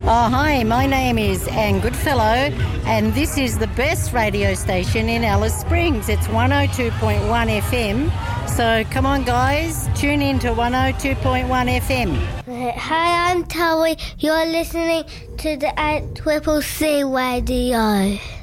Hi, my name is Anne Goodfellow, and this is the best radio station in Alice Springs. It's 102.1 FM. So come on, guys, tune in to 102.1 FM. Hi, I'm Tully. You're listening to the 8CCC radio.